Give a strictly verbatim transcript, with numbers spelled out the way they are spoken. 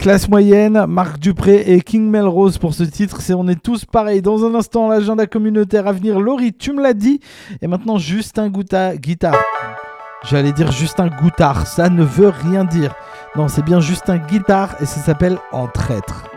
Classe moyenne, Marc Dupré et King Melrose pour ce titre. C'est On est tous pareils. Dans un instant, l'agenda communautaire à venir. Laurie, tu me l'as dit. Et maintenant, Justin Gouta, guitare. J'allais dire Justin Goutard. Ça ne veut rien dire. Non, c'est bien Justin Guitare et ça s'appelle En traître.